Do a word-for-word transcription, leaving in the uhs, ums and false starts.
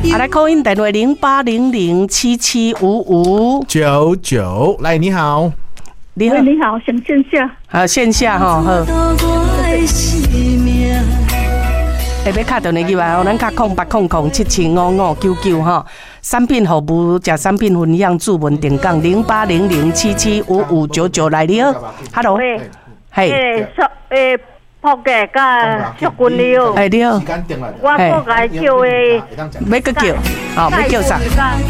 啊，来call in电话零八零零七七五五九九，来你好， 你好， 你好，想线下， 好线下哈，好。特别卡电话进来哦，咱卡空八空空七七五五九九哈。产品服务加产品分享主文电讲零八零零七七五五九九来你好 ，Hello， 嘿， 诶，诶，仆嘅甲淑君你好， 哎你好， 我仆个叫诶， 要个叫，哦，要叫啥？